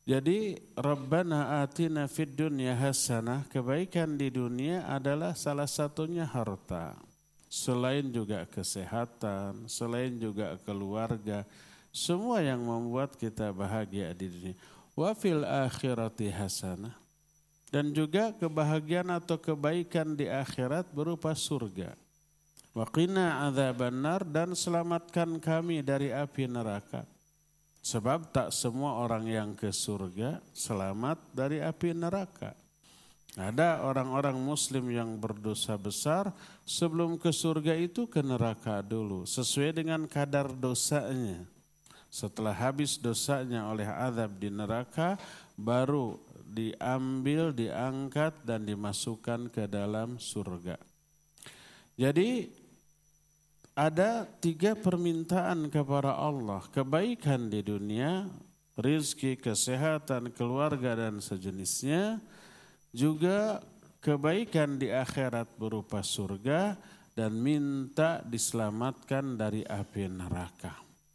Jadi Rabbana atina fid dunya hasanah, kebaikan di dunia adalah salah satunya harta. Selain juga kesehatan, selain juga keluarga, semua yang membuat kita bahagia di dunia. Wa fil akhirati hasanah. Dan juga kebahagiaan atau kebaikan di akhirat berupa surga. Wa qina adzabannar, dan selamatkan kami dari api neraka. Sebab tak semua orang yang ke surga selamat dari api neraka. Ada orang-orang muslim yang berdosa besar, sebelum ke surga itu ke neraka dulu, sesuai dengan kadar dosanya. Setelah habis dosanya oleh azab di neraka, baru diambil, diangkat dan dimasukkan ke dalam surga. Jadi ada 3 permintaan kepada Allah, kebaikan di dunia, rizki, kesehatan, keluarga dan sejenisnya, juga kebaikan di akhirat berupa surga, dan minta diselamatkan dari api neraka.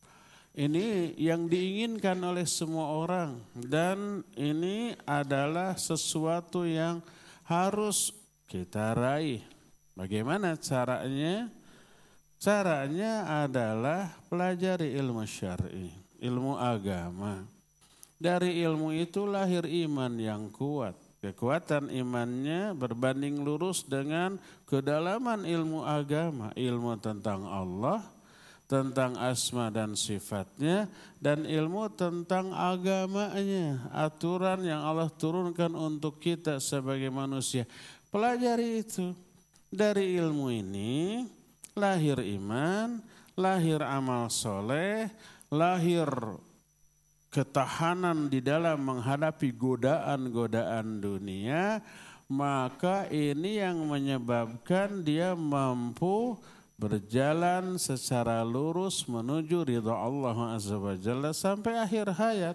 Ini yang diinginkan oleh semua orang, dan ini adalah sesuatu yang harus kita raih. Bagaimana caranya? Caranya adalah pelajari ilmu syar'i, ilmu agama. Dari ilmu itu lahir iman yang kuat. Kekuatan imannya berbanding lurus dengan kedalaman ilmu agama, ilmu tentang Allah, tentang asma dan sifatnya, dan ilmu tentang agamanya, aturan yang Allah turunkan untuk kita sebagai manusia. Pelajari itu. Dari ilmu ini lahir iman, lahir amal soleh, lahir ketahanan di dalam menghadapi godaan-godaan dunia. Maka ini yang menyebabkan dia mampu berjalan secara lurus menuju ridha Allah Azza wa Jalla sampai akhir hayat.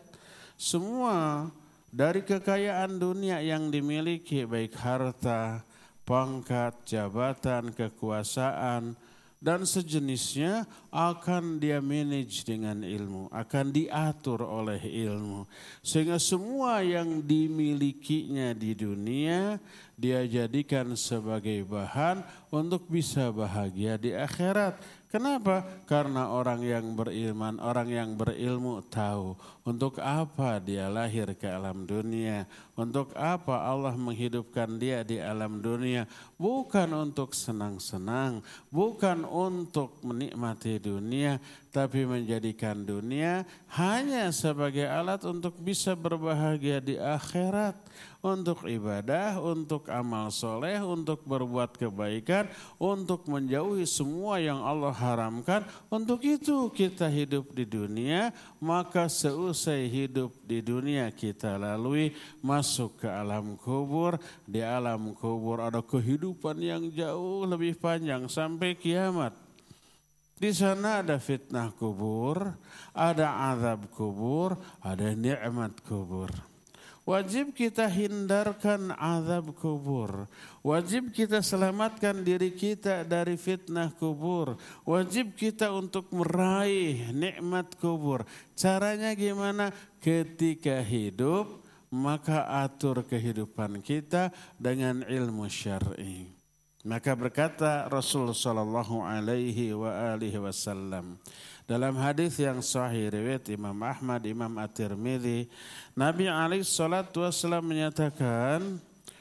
Semua dari kekayaan dunia yang dimiliki, baik harta, pangkat, jabatan, kekuasaan, dan sejenisnya, akan dia manage dengan ilmu, akan diatur oleh ilmu. Sehingga semua yang dimilikinya di dunia, dia jadikan sebagai bahan untuk bisa bahagia di akhirat. Kenapa? Karena orang yang beriman, orang yang berilmu tahu untuk apa dia lahir ke alam dunia, untuk apa Allah menghidupkan dia di alam dunia. Bukan untuk senang-senang, bukan untuk menikmati dunia, tapi menjadikan dunia hanya sebagai alat untuk bisa berbahagia di akhirat, untuk ibadah, untuk amal soleh, untuk berbuat kebaikan, untuk menjauhi semua yang Allah haramkan. Untuk itu kita hidup di dunia, maka seusai hidup di dunia kita lalui masuk ke alam kubur. Di alam kubur ada kehidupan yang jauh lebih panjang sampai kiamat. Di sana ada fitnah kubur, ada azab kubur, ada nikmat kubur. Wajib kita hindarkan azab kubur. Wajib kita selamatkan diri kita dari fitnah kubur. Wajib kita untuk meraih nikmat kubur. Caranya gimana? Ketika hidup, maka atur kehidupan kita dengan ilmu syar'i. Maka berkata Rasul sallallahu alaihi wasallam dalam hadis yang sahih riwayat Imam Ahmad, Imam At-Tirmidzi, Nabi alaihi salatu wasallam menyatakan,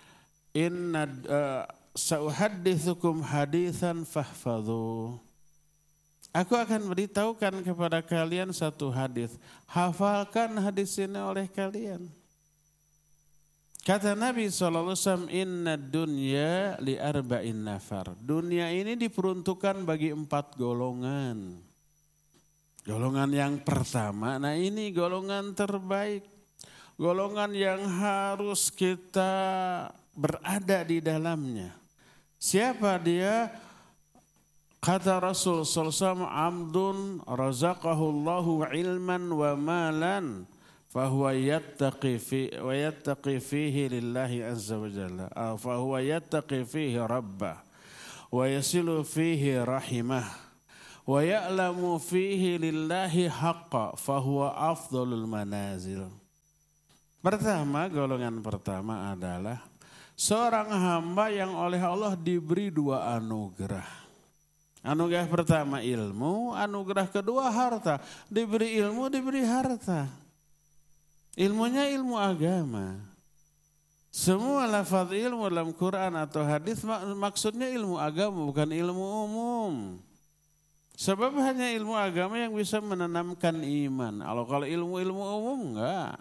"Inna sauhadditsukum haditsan fahfadhu." Aku akan beritahukan kepada kalian satu hadis. Hafalkan hadis ini oleh kalian. Kata Nabi SAW, "Inna dunya li arba'in nafar." Dunia ini diperuntukkan bagi 4 golongan. Golongan yang pertama, nah ini golongan terbaik. Golongan yang harus kita berada di dalamnya. Siapa dia? Kata Rasul SAW, "Abdun razaqahullahu ilman wa malan." Fahuwa yattaqi fihi lillahi azza wa jalla. Fahuwa yattaqi fihi rabbah. Wa yasilu fihi rahimah. Wa ya'lamu fihi lillahi haqqa. Fahuwa afdalul manazil. Pertama, golongan pertama adalah seorang hamba yang oleh Allah diberi dua anugerah. Anugerah pertama ilmu, anugerah kedua harta. Diberi ilmu, diberi harta. Ilmunya ilmu agama. Semua lafaz ilmu dalam Quran atau hadis maksudnya ilmu agama, bukan ilmu umum. Sebab hanya ilmu agama yang bisa menanamkan iman. Kalau ilmu-ilmu umum enggak.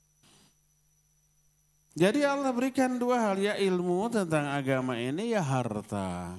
Jadi Allah berikan dua hal, ya ilmu tentang agama ini, ya harta.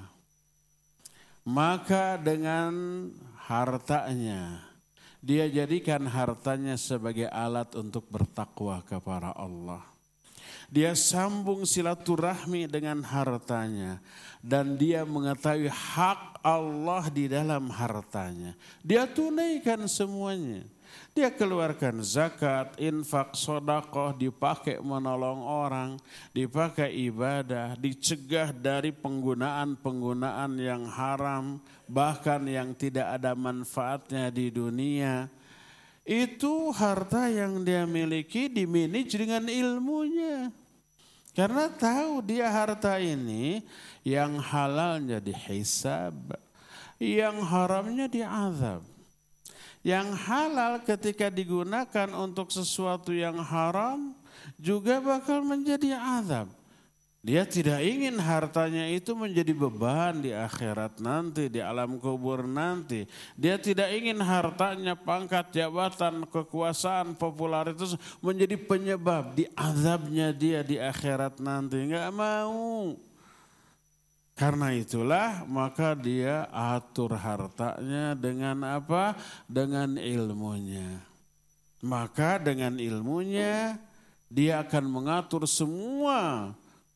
Maka dengan hartanya, dia jadikan hartanya sebagai alat untuk bertakwa kepada Allah. Dia sambung silaturahmi dengan hartanya. Dan dia mengetahui hak Allah di dalam hartanya. Dia tunaikan semuanya. Dia keluarkan zakat, infak, sedekah, dipakai menolong orang, dipakai ibadah, dicegah dari penggunaan-penggunaan yang haram, bahkan yang tidak ada manfaatnya di dunia. Itu harta yang dia miliki dimanage dengan ilmunya. Karena tahu dia harta ini yang halalnya dihisab, yang haramnya diazab. Yang halal ketika digunakan untuk sesuatu yang haram juga bakal menjadi azab. Dia tidak ingin hartanya itu menjadi beban di akhirat nanti, di alam kubur nanti. Dia tidak ingin hartanya, pangkat, jabatan, kekuasaan, popularitas menjadi penyebab diazabnya dia di akhirat nanti. Enggak mau. Karena itulah maka dia atur hartanya dengan apa? Dengan ilmunya. Maka dengan ilmunya dia akan mengatur semua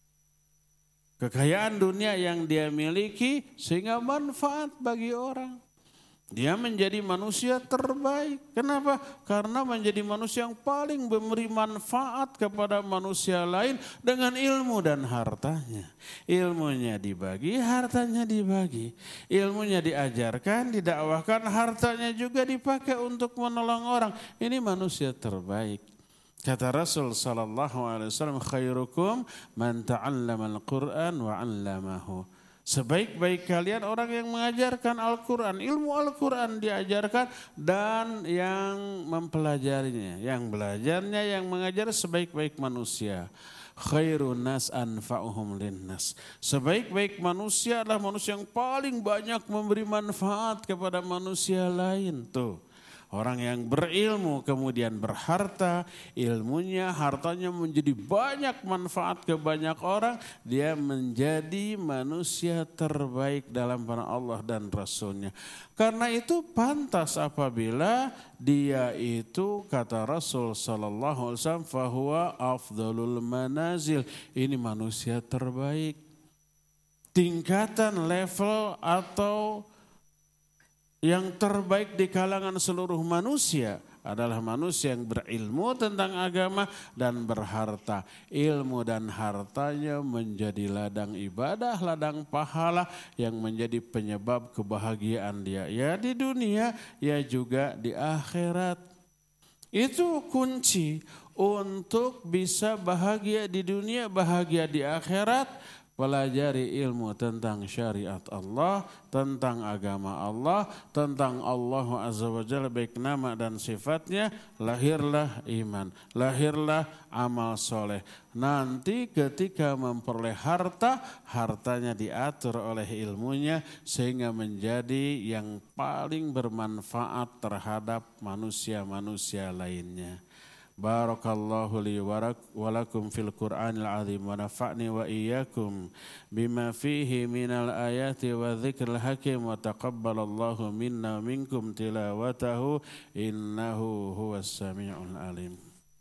kekayaan dunia yang dia miliki sehingga manfaat bagi orang. Dia menjadi manusia terbaik. Kenapa? Karena menjadi manusia yang paling memberi manfaat kepada manusia lain dengan ilmu dan hartanya. Ilmunya dibagi, hartanya dibagi. Ilmunya diajarkan, didakwahkan, hartanya juga dipakai untuk menolong orang. Ini manusia terbaik. Kata Rasul sallallahu alaihi wasallam, khairukum man ta'allama al-Qur'an wa 'allamahu. Sebaik-baik kalian orang yang mengajarkan Al-Quran, ilmu Al-Quran diajarkan dan yang mempelajarinya. Yang belajarnya, yang mengajar sebaik-baik manusia. Khairun nas anfa'uhum linnas. Sebaik-baik manusia adalah manusia yang paling banyak memberi manfaat kepada manusia lain. Tuh. Orang yang berilmu kemudian berharta, ilmunya, hartanya menjadi banyak manfaat ke banyak orang. Dia menjadi manusia terbaik dalam pandangan Allah dan Rasulnya. Karena itu pantas apabila dia itu kata Rasul sallallahu alaihi wasallam, fahuwa afdalul manazil. Ini manusia terbaik. Tingkatan level atau yang terbaik di kalangan seluruh manusia adalah manusia yang berilmu tentang agama dan berharta. Ilmu dan hartanya menjadi ladang ibadah, ladang pahala yang menjadi penyebab kebahagiaan dia. Ya di dunia, ya juga di akhirat. Itu kunci untuk bisa bahagia di dunia, bahagia di akhirat. Pelajari ilmu tentang syariat Allah, tentang agama Allah, tentang Allah Azza wa Jalla baik nama dan sifatnya, lahirlah iman, lahirlah amal soleh. Nanti ketika memperoleh harta, hartanya diatur oleh ilmunya sehingga menjadi yang paling bermanfaat terhadap manusia-manusia lainnya. Barakallahu li wa lakum fil Qur'anil azim wa nafa'ni wa iyyakum bima fihi minal ayati wa dzikril hakim wa taqabbalallahu minna minkum tilawatahu innahu huwas samiul alim.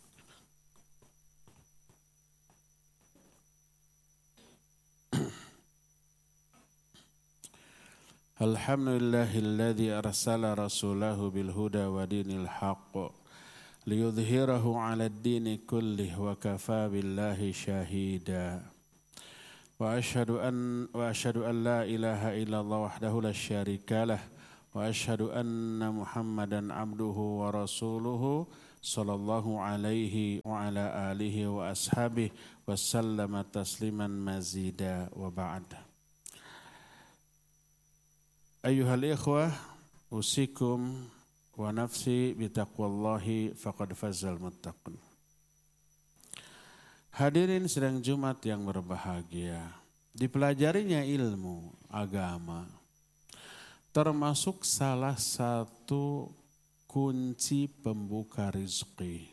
Alhamdulillahilladzi arsala rasulahu bil huda wa dinil haqq liyudhhirahu 'ala ad-dini kullih wa kafa billahi shahida. Wa asyhadu an la ilaha illallah wahdahu la syarikalah wa asyhadu anna Muhammadan abduhu wa rasuluhu sallallahu alaihi wa ala alihi wa ashabihi wa sallama tasliman mazida wa ba'd. Ayyuhal ikhwah, usikum wa nafsi bitaqwallahi faqad fazal muttaqun. Hadirin sidang Jumat yang berbahagia, dipelajarinya ilmu agama termasuk salah satu kunci pembuka rizki.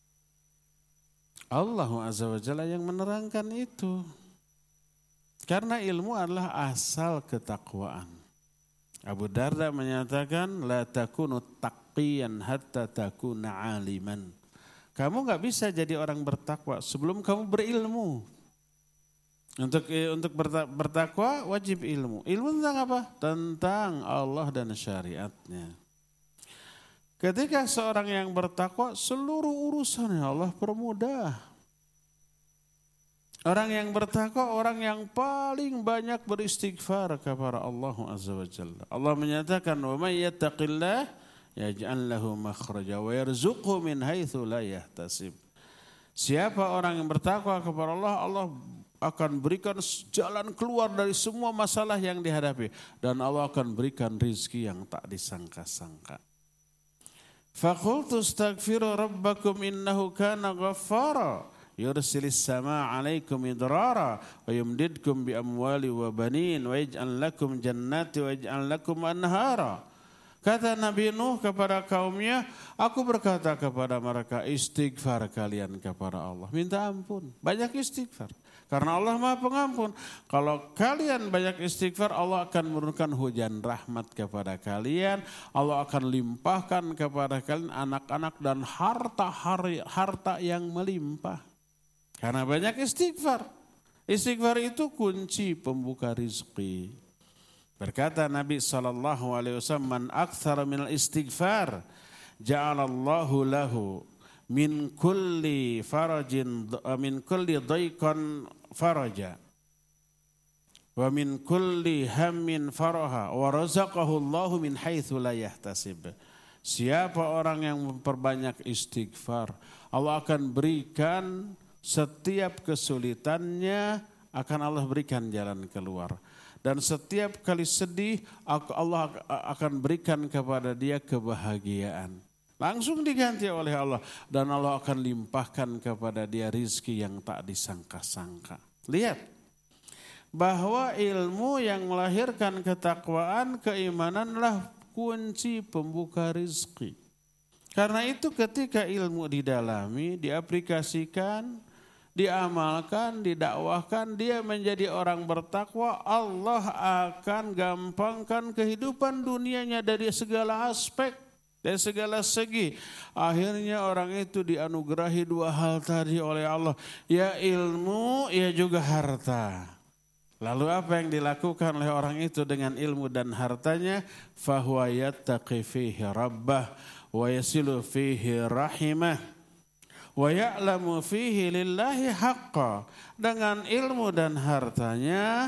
Allah Azza wa Jalla yang menerangkan itu. Karena ilmu adalah asal ketakwaan. Abu Darda menyatakan, la takunu taqiyan hatta takuna aliman. Kamu gak bisa jadi orang bertakwa sebelum kamu berilmu. Untuk bertakwa wajib ilmu. Ilmu tentang apa? Tentang Allah dan syariatnya. Ketika seorang yang bertakwa, seluruh urusannya Allah permudah. Orang yang bertakwa, orang yang paling banyak beristighfar kepada Allah Azza wa Jalla. Allah menyatakan, wa may yattaqillah yaj'al lahu makhraja wa yarzuqhu min haitsu la yahtasib. Siapa orang yang bertakwa kepada Allah, Allah akan berikan jalan keluar dari semua masalah yang dihadapi. Dan Allah akan berikan rizki yang tak disangka-sangka. Faqultu astaghfiru rabbakum innahu kana ghaffara. Yursilis samaa alaikum idrara. Wa yumdidkum bi amwali wa banin. Wa yaj'al lakum jannati wa yaj'al lakum anhara. Kata Nabi Nuh kepada kaumnya, aku berkata kepada mereka, istighfar kalian kepada Allah. Minta ampun, banyak istighfar. Karena Allah Maha Pengampun. Kalau kalian banyak istighfar, Allah akan menurunkan hujan rahmat kepada kalian. Allah akan limpahkan kepada kalian anak-anak dan harta yang melimpah. Karena banyak istighfar. Istighfar itu kunci pembuka rizki. Berkata Nabi SAW, man akthara minal istighfar, ja'alallahu lahu min kulli farajin, min kulli daiqan faraja, wa min kulli hammin faraha, wa razaqahu Allahu min haitsu la yahtasib. Siapa orang yang memperbanyak istighfar, Allah akan berikan setiap kesulitannya, akan Allah berikan jalan keluar. Dan setiap kali sedih, Allah akan berikan kepada dia kebahagiaan. Langsung diganti oleh Allah. Dan Allah akan limpahkan kepada dia rizki yang tak disangka-sangka. Lihat, bahwa ilmu yang melahirkan ketakwaan, keimananlah kunci pembuka rizki. Karena itu ketika ilmu didalami, diaplikasikan, diamalkan, didakwahkan, dia menjadi orang bertakwa, Allah akan gampangkan kehidupan dunianya dari segala aspek, dari segala segi. Akhirnya orang itu dianugerahi dua hal tadi oleh Allah, ya ilmu, ya juga harta. Lalu apa yang dilakukan oleh orang itu dengan ilmu dan hartanya? Fahuwa yattaqi fihi rabbah wa yasilu fihi rahimah. Wa ya'lamu fihi lillahi haqqa. Dengan ilmu dan hartanya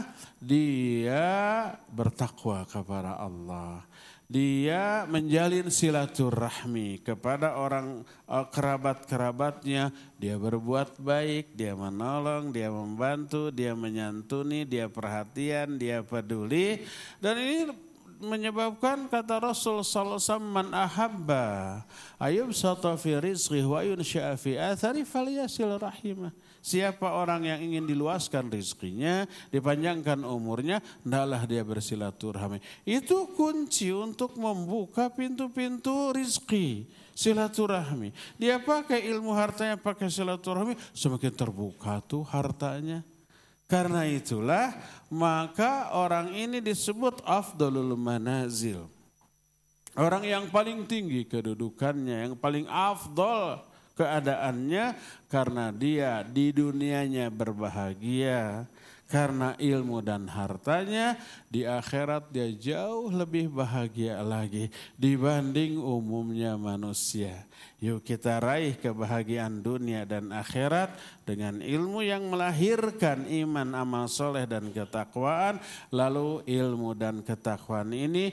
dia bertakwa kepada Allah. Dia menjalin silaturahmi kepada orang kerabat-kerabatnya. Dia berbuat baik, dia menolong, dia membantu, dia menyantuni, dia perhatian, dia peduli. Dan ini menyebabkan kata Rasul sallallahu alaihi wasallam, man ahabba ayyubsata fi rizqihi wa yunsha'a fi athari falyasil rahimah. Siapa orang yang ingin diluaskan rizkinya, dipanjangkan umurnya, hendaklah dia bersilaturahmi. Itu kunci untuk membuka pintu-pintu rizki, silaturahmi. Dia pakai ilmu hartanya, pakai silaturahmi, semakin terbuka tuh hartanya. Karena itulah maka orang ini disebut afdalul manazil. Orang yang paling tinggi kedudukannya, yang paling afdal keadaannya, karena dia di dunianya berbahagia. Karena ilmu dan hartanya, di akhirat dia jauh lebih bahagia lagi dibanding umumnya manusia. Yuk kita raih kebahagiaan dunia dan akhirat dengan ilmu yang melahirkan iman, amal soleh dan ketakwaan. Lalu ilmu dan ketakwaan ini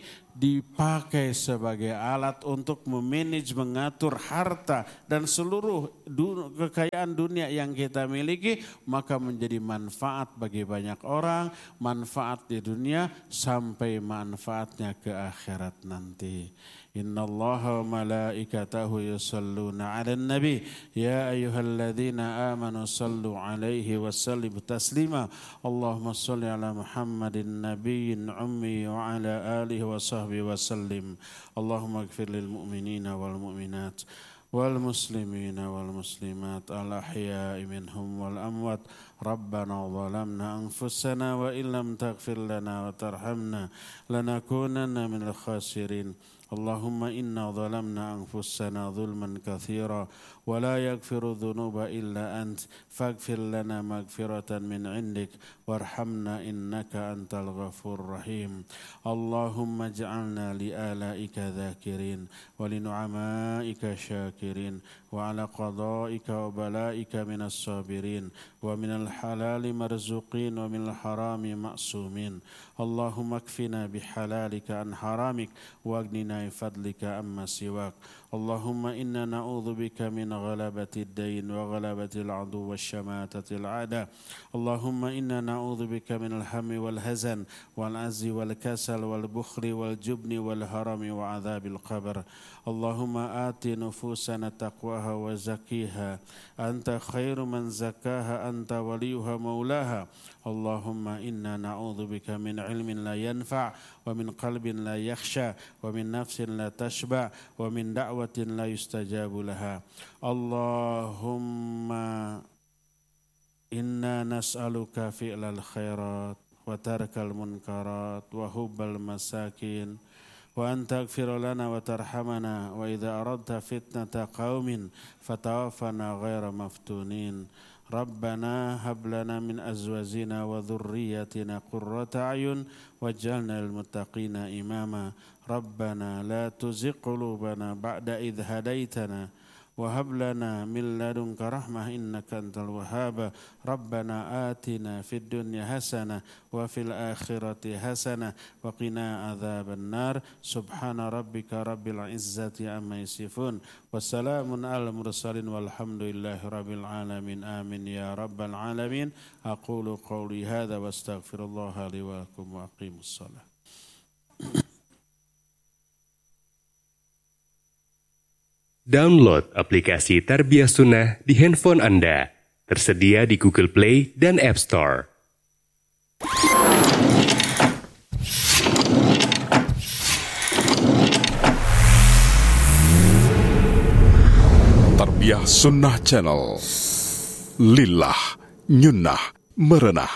dipakai sebagai alat untuk memanage, mengatur harta dan seluruh kekayaan dunia yang kita miliki. Maka menjadi manfaat bagi banyak orang, manfaat di dunia sampai manfaatnya ke akhirat nanti. Inna Allaha wa malaikatahu yusalluna ala nabi ya ayyuhalladzina amanu sallu alaihi wa sallimu taslima. Allahumma salli ala Muhammadin nabiyyin ummi wa ala alihi wa sahbihi wa sallim. Allahumma ighfir lil mu'minina wal mu'minat wal muslimina wal muslimat al ahya'i minhum wal amwat. Rabbana zalamna anfusana wa illam taghfir lana wa tarhamna lanakunanna minal khasirin. Allahumma inna zalamna anfusana zulman kathira wa la yaghfiru dhunuba illa ant faghfir lana maghfiratan min indik warhamna innaka antal ghafurur rahim. Allahumma ij'alna li alaika dhakirin wa li nu'amaika syakirin wa ala qada'ika wa bala'ika minas sabirin wa minal halali marzuqin wa minal harami ma'sumin. Allahumma kfina bihalalika an haramik wa aghnina bifadlika amma siwak. Allahumma inna na'udzu bika min ghalabati ad-dain wa ghalabati al-'adu wa syamatati al-'ada. Allahumma inna na'udzu bika min al-hammi wal hazan wal 'azzi wal kasal wal bukhli wal jubni wal harami wa 'adzabil qabr. Allahumma ati nufusana taqwaha wa zakkiha anta khairu man zakkaha anta waliyuha maulaha. Allahumma inna na'udzu bika min ilmin la yanfa' wa min qalbin la yakhsha wa min nafsin la tashba' wa min da'watin la yustajabu laha. Allahumma inna nas'aluka fi'lal khairat wa tarkal munkarat wa hubbal masakin wa an taghfir lana wa tarhamana wa idza aradta fitnata qaumin fatawaffana ghaira maftunin. Rabbana hab lana min azwajina wa dhurriyyatina qurrata a'yun waj'alna lil muttaqina imama. Rabbana la tuzigh qulubana ba'da idh hadaitana wa hab lana min ladunka rahmah innaka antal wahhab. Rabbana atina fid dunya hasanah wa fil akhirati hasanah wa qina adzaban nar. Subhana rabbika rabbil izzati amma yasifun wa salamun alal mursalin walhamdulillahi rabbil alamin. Amin ya rabbal alamin. Aqulu qawli hadza wa astaghfirullaha li wa lakum wa aqimus shalah. Download aplikasi Tarbiyah Sunnah di handphone Anda. Tersedia di Google Play dan App Store. Tarbiyah Sunnah Channel. Lillah, nyunnah, merenah.